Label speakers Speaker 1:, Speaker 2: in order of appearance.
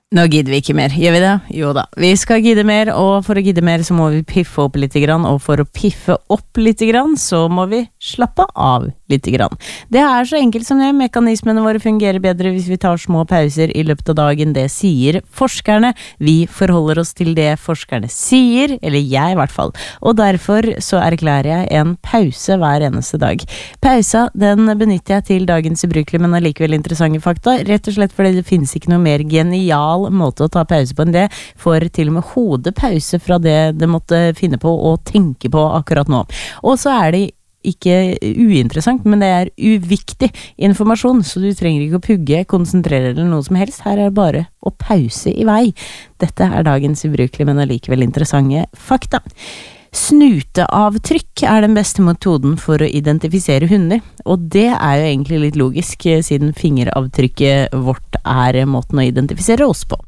Speaker 1: Nå gidder vi ikke mer, gjør vi det? Jo da, vi skal gidde mer, og for å gidde mer så må vi piffe opp litt grann, og for å piffe opp litt grann så må vi slappe av litt grann. Det er så enkelt som det, mekanismene våre fungerer bedre hvis vi tar små pauser i løpet av dagen, det sier forskerne. Vi forholder oss til det forskerne sier, eller jeg i hvert fall, og derfor så erklærer jeg en pause hver eneste dag. Pausa, den benytter jeg til dagens ubrukelige, men allikevel interessante fakta, rett og slett fordi det finnes ikke noe mer genial måte å ta pause på enn det, for til og med hodepause fra det måtte finne på å tenke på akkurat nå. Og så er det ikke uinteressant, men det er uviktig informasjon, så du trenger ikke å pugge, konsentrere eller noe som helst. Her er det bare å pause i vei. Dette er dagens ubrukelige, men allikevel interessante fakta. Snuteavtrykk er den beste metoden for å identifisere hunder, og det er jo egentlig litt logisk, siden fingeravtrykket vårt er måten å identifisere oss på.